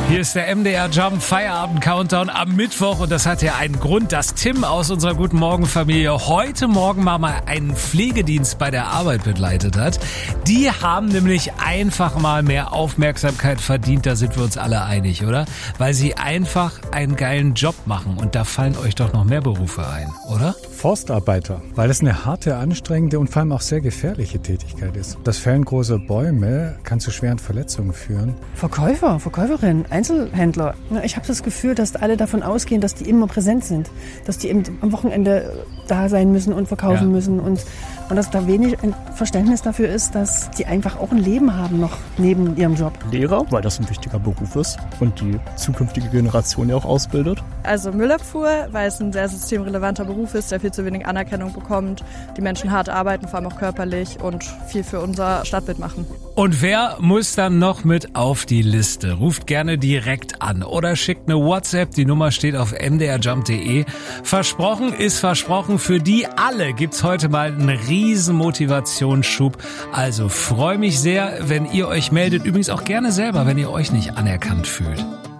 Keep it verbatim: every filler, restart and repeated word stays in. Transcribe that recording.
Hier ist der M D R Jump Feierabend Countdown am Mittwoch und das hat ja einen Grund, dass Tim aus unserer Guten Morgen Familie heute Morgen mal einen Pflegedienst bei der Arbeit begleitet hat. Die haben nämlich einfach mal mehr Aufmerksamkeit verdient, da sind wir uns alle einig, oder? Weil sie einfach einen geilen Job machen und da fallen euch doch noch mehr Berufe ein, oder? Forstarbeiter, weil das eine harte, anstrengende und vor allem auch sehr gefährliche Tätigkeit ist. Das Fällen großer Bäume kann zu schweren Verletzungen führen. Verkäufer, Verkäuferin, Einzelhändler. Ich habe das Gefühl, dass alle davon ausgehen, dass die immer präsent sind, dass die eben am Wochenende da sein müssen und verkaufen ja. müssen und, und dass da wenig Verständnis dafür ist, dass die einfach auch ein Leben haben noch neben ihrem Job. Lehrer, weil das ein wichtiger Beruf ist und die zukünftige Generation ja auch ausbildet. Also Müllabfuhr, weil es ein sehr systemrelevanter Beruf ist, der viel zu wenig Anerkennung bekommt, die Menschen hart arbeiten, vor allem auch körperlich und viel für unser Stadtbild machen. Und wer muss dann noch mit auf die Liste? Ruft gerne direkt an oder schickt eine WhatsApp. Die Nummer steht auf m d r jump punkt d e. Versprochen ist versprochen. Für die alle gibt's heute mal einen riesen Motivationsschub. Also freue mich sehr, wenn ihr euch meldet. Übrigens auch gerne selber, wenn ihr euch nicht anerkannt fühlt.